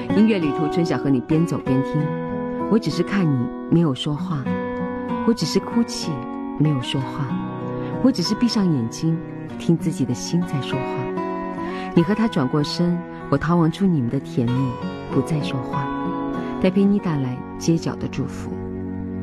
音乐旅途，春晓和你边走边听。我只是看你，没有说话；我只是哭泣，没有说话；我只是闭上眼睛，听自己的心在说话。你和他转过身，我逃亡出你们的甜蜜，不再说话。带佩妮达来街角的祝福。